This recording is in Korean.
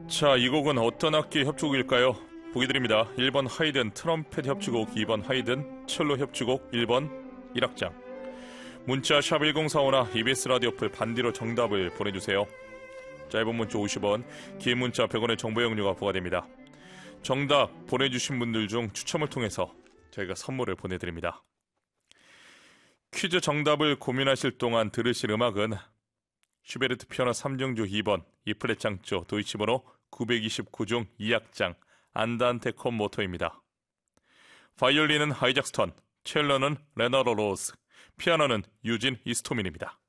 자, 이 곡은 어떤 악기 협주곡일까요? 보기 드립니다. 1번 하이든 트럼펫 협주곡, 2번 하이든 첼로 협주곡, 1번 1악장. 문자 샵 1045나 EBS 라디오 풀 반디로 정답을 보내주세요. 짧은 문자 50원, 긴 문자 100원의 정보 이용료가 부과됩니다. 정답 보내주신 분들 중 추첨을 통해서 저희가 선물을 보내드립니다. 퀴즈 정답을 고민하실 동안 들으실 음악은 슈베르트 피아노 3중조 2번 E플랫 장조 도이치번호 929 중 2악장 안단테 콘 모토입니다. 바이올린은 하이작 스턴, 첼로는 레나로 로스, 피아노는 유진 이스토민입니다.